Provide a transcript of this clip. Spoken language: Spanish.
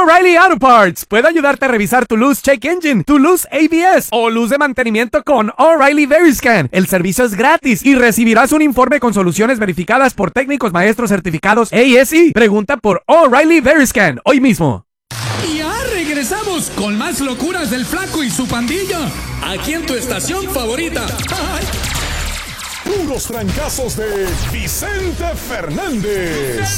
O'Reilly Auto Parts puede ayudarte a revisar tu luz check engine, tu luz ABS o luz de mantenimiento con O'Reilly Veriscan. El servicio es gratis y recibirás un informe con soluciones verificadas por técnicos maestros certificados ASE. Pregunta por O'Reilly Veriscan hoy mismo. Y ya regresamos con más locuras del Flaco y su pandilla. Aquí en tu estación favorita. ¡Ay! Puros trancazos de Vicente Fernández.